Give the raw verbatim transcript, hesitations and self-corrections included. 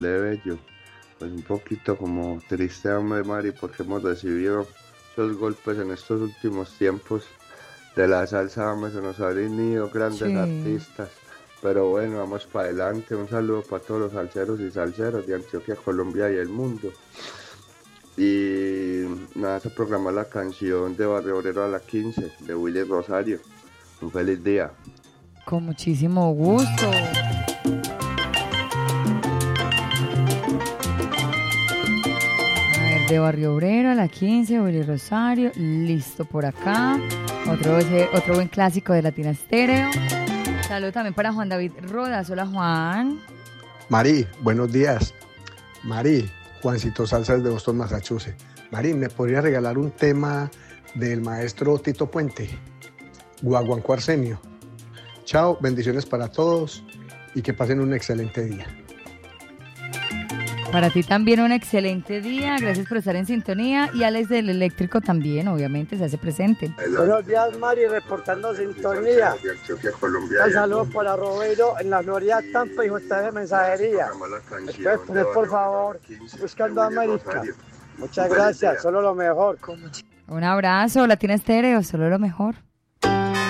de Bello. Pues un poquito como triste, hombre, Mari, porque hemos recibido esos golpes en estos últimos tiempos de la salsa, hombre, se nos han ido grandes Sí. artistas. Pero bueno, vamos para adelante. Un saludo para todos los salseros y salseros de Antioquia, Colombia y el mundo. Y nada, se programa la canción de Barrio Obrero a la quince de Willy Rosario. Un feliz día. Con muchísimo gusto. A ver, de Barrio Obrero a la quince, Willy Rosario, listo por acá. Otro, ese- otro buen clásico de Latina Estéreo. Saludo también para Juan David Rodas. Hola, Juan. Mari, buenos días. Mari, Juancito Salsas de Boston, Massachusetts. Mari, ¿me podría regalar un tema del maestro Tito Puente? Guaguancó Arsenio. Chao, bendiciones para todos y que pasen un excelente día. Para ti también un excelente día. Gracias por estar en sintonía. Y Alex del Eléctrico también, obviamente, se hace presente. Buenos días, Mari, reportando sintonía. De Antioquia, Colombia y Un el saludo mundo. para Robeiro en la Florida Tampa y J de Mensajería. Programa la canción ¿Me puedes de poner, por Barrio Obrero a favor, la quince de Buscando a Willy América? Rosario. Muchas Feliz gracias, día. solo lo mejor. Un abrazo, Latina Estéreo, solo lo mejor.